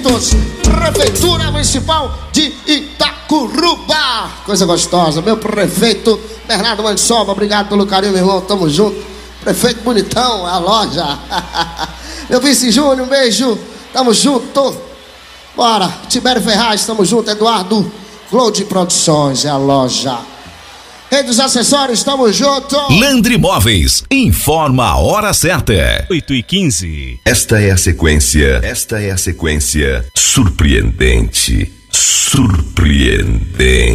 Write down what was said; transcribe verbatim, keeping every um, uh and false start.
todos. Prefeitura Municipal de Itacuruba. Coisa gostosa. Meu prefeito Bernardo Mansoba, obrigado pelo carinho, meu irmão. Tamo junto. Prefeito bonitão, a loja. Meu vice Júnior, um beijo. Tamo junto. Bora. Tibério Ferraz, tamo junto. Eduardo Cloud Produções, é a loja. Rede dos Acessórios, tamo junto. Landry Móveis, informa a hora certa. oito e quinze. Esta é a sequência, esta é a sequência surpreendente, surpreendente.